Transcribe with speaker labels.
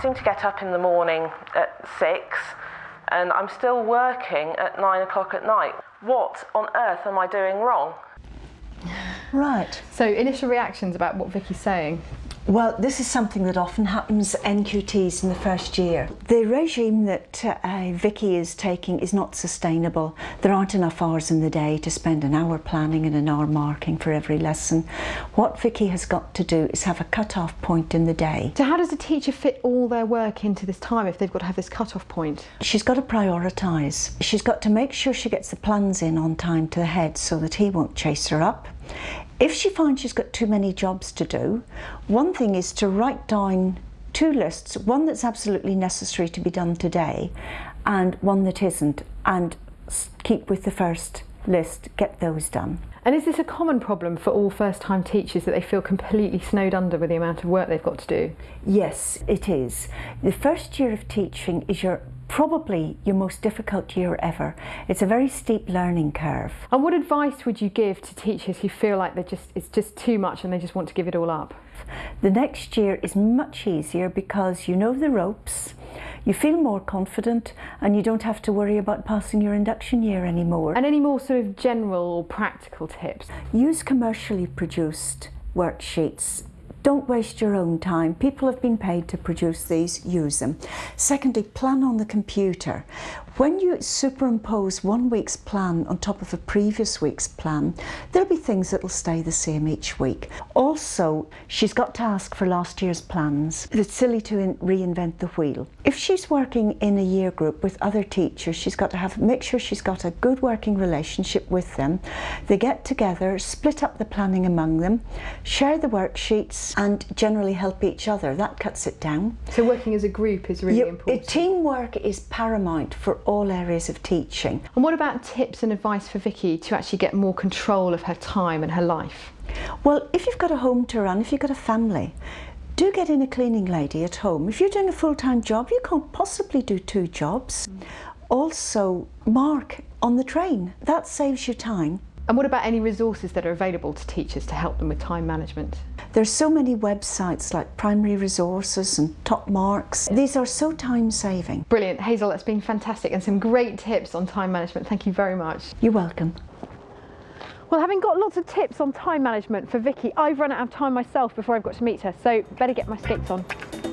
Speaker 1: seem to get up in the morning at 6 and I'm still working at 9 o'clock at night. What on earth am I doing wrong?
Speaker 2: Right.
Speaker 3: So initial reactions about what Vicky's saying?
Speaker 2: Well, this is something that often happens at NQTs in the first year. The regime that Vicky is taking is not sustainable. There aren't enough hours in the day to spend an hour planning and an hour marking for every lesson. What Vicky has got to do is have a cut-off point in the day.
Speaker 3: So how does a teacher fit all their work into this time if they've got to have this cut-off point?
Speaker 2: She's got to prioritise. She's got to make sure she gets the plans in on time to the head so that he won't chase her up. If she finds she's got too many jobs to do, one thing is to write down 2 lists, one that's absolutely necessary to be done today and one that isn't, and keep with the first list, get those done.
Speaker 3: And is this a common problem for all first-time teachers, that they feel completely snowed under with the amount of work they've got to do?
Speaker 2: Yes, it is. The first year of teaching is probably your most difficult year ever. It's a very steep learning curve.
Speaker 3: And what advice would you give to teachers who feel like it's just too much and they just want to give it all up?
Speaker 2: The next year is much easier because you know the ropes, you feel more confident, and you don't have to worry about passing your induction year anymore.
Speaker 3: And any more sort of general or practical tips?
Speaker 2: Use commercially produced worksheets. Don't waste your own time. People have been paid to produce these, use them. Secondly, plan on the computer. When you superimpose one week's plan on top of a previous week's plan, there'll be things that will stay the same each week. Also, she's got to ask for last year's plans. It's silly to reinvent the wheel. If she's working in a year group with other teachers, she's got to make sure she's got a good working relationship with them. They get together, split up the planning among them, share the worksheets, and generally help each other. That cuts it down.
Speaker 3: So working as a group is really important.
Speaker 2: Teamwork is paramount for all areas of teaching.
Speaker 3: And what about tips and advice for Vicky to actually get more control of her time and her life?
Speaker 2: Well, if you've got a home to run, if you've got a family, do get in a cleaning lady at home. If you're doing a full-time job, you can't possibly do 2 jobs. Also, mark on the train. That saves you time.
Speaker 3: And what about any resources that are available to teachers to help them with time management?
Speaker 2: There's so many websites like Primary Resources and Top Marks. These are so time-saving.
Speaker 3: Brilliant. Hazel, that's been fantastic, and some great tips on time management. Thank you very much.
Speaker 2: You're welcome.
Speaker 3: Well, having got lots of tips on time management for Vicky, I've run out of time myself before I've got to meet her, so better get my skates on.